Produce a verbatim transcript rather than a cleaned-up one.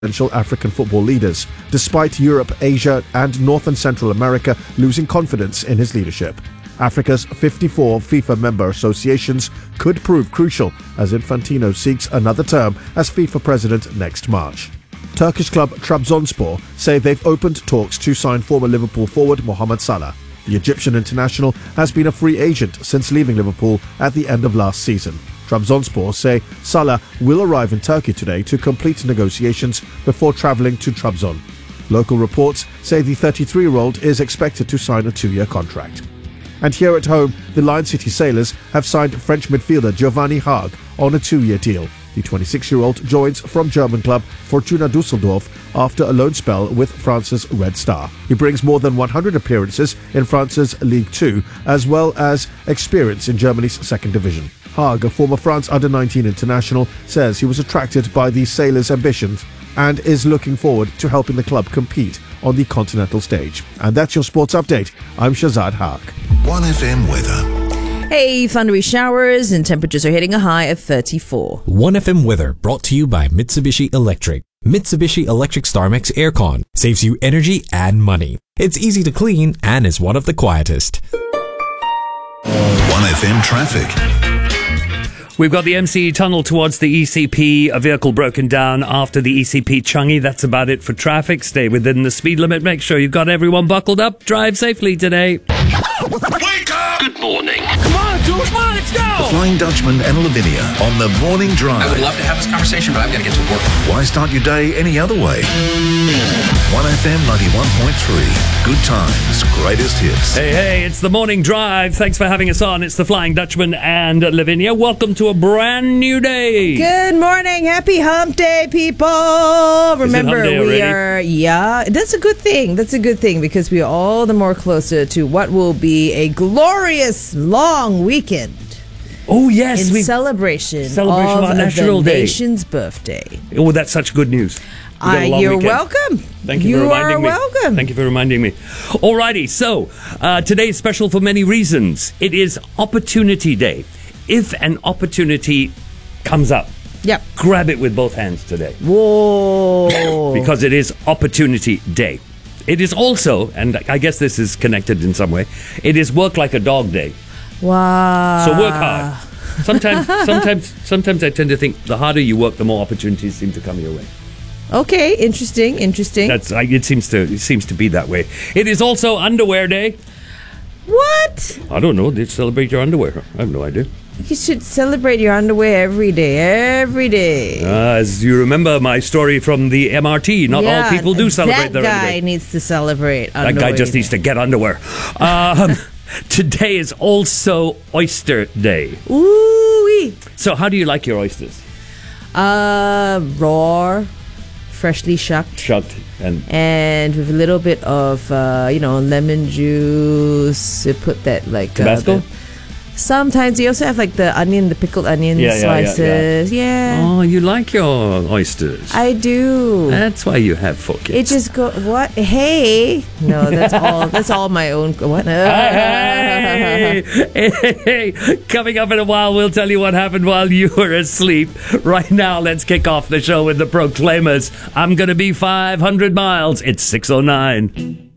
influential African football leaders, despite Europe, Asia, and North and Central America losing confidence in his leadership. Africa's fifty-four FIFA member associations could prove crucial as Infantino seeks another term as FIFA president next March. Turkish club Trabzonspor say they've opened talks to sign former Liverpool forward Mohamed Salah. The Egyptian international has been a free agent since leaving Liverpool at the end of last season. Trabzonspor say Salah will arrive in Turkey today to complete negotiations before travelling to Trabzon. Local reports say the thirty-three-year-old is expected to sign a two-year contract. And here at home, the Lion City Sailors have signed French midfielder Giovanni Haag on a two-year deal. The twenty-six-year-old joins from German club Fortuna Düsseldorf after a loan spell with France's Red Star. He brings more than one hundred appearances in France's Ligue two, as well as experience in Germany's second division. Haag, a former France under nineteen international, says he was attracted by the Sailors' ambitions and is looking forward to helping the club compete on the continental stage. And that's your sports update. I'm Shazad Haaq. one F M weather. Hey, thundery showers and temperatures are hitting a high of thirty-four. one F M weather brought to you by Mitsubishi Electric. Mitsubishi Electric StarMax Aircon saves you energy and money. It's easy to clean and is one of the quietest. one F M traffic. We've got the M C E tunnel towards the E C P, a vehicle broken down after the E C P Changi. That's about it for traffic. Stay within the speed limit. Make sure you've got everyone buckled up. Drive safely today. Wake up! Good morning. Come on, dude, come on, let's go! The Flying Dutchman and Lavinia on the Morning Drive. I would love to have this conversation, but I've got to get to work. Why start your day any other way? one F M ninety-one point three. Good times, greatest hits. Hey, hey, it's the Morning Drive. Thanks for having us on. It's the Flying Dutchman and Lavinia. Welcome to a brand new day. Good morning. Happy hump day, people. Remember, hump day we already? are, yeah, that's a good thing. That's a good thing because we are all the more closer to what will be a glorious long weekend. Oh, yes. In we celebration, celebration of, of our National the Day. nation's birthday. Oh, that's such good news. We got Uh, a long you're weekend. welcome. Thank you, you for reminding are me. welcome. Thank you for reminding me. Alrighty, so uh, today is special for many reasons. It is Opportunity Day. If an opportunity comes up, Yep. grab it with both hands today. Whoa. Because it is Opportunity Day. It is also, and I guess this is connected in some way, it is Work Like a Dog Day. Wow. So work hard. Sometimes, sometimes, sometimes I tend to think the harder you work, the more opportunities seem to come your way. Okay, interesting, interesting. That's I- it seems to it seems to be that way. It is also Underwear Day. What? I don't know. They celebrate your underwear. I have no idea. You should celebrate your underwear every day, every day. Uh, as you remember my story from the M R T, not Yeah, all people do celebrate that their guy underwear. needs to celebrate That underwear. guy just needs to get underwear. Um, today is also Oyster Day. Ooh-wee. So how do you like your oysters? Uh, raw, freshly shucked, Shucked and and with a little bit of, uh, you know, lemon juice. You put that, like... Tabasco? Uh, the, sometimes you also have, like, the onion, the pickled onion Yeah, yeah, yeah, yeah. slices. Yeah, Oh, you like your oysters. I do. That's why you have four It kids. just go what? Hey, no, that's all. That's all my own. What? Hey, hey, hey. Coming up in a while, we'll tell you what happened while you were asleep. Right now, let's kick off the show with the Proclaimers. I'm gonna be five hundred miles. It's six oh nine.